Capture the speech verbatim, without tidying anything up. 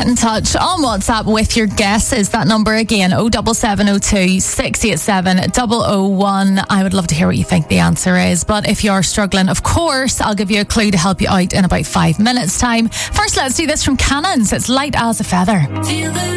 get in touch on WhatsApp with your guess. Is that number again? oh seven seven oh two, six eight seven, zero zero one. I would love to hear what you think the answer is. But if you are struggling, of course, I'll give you a clue to help you out in about five minutes time. First, let's do this from Cannons. It's Light as a Feather.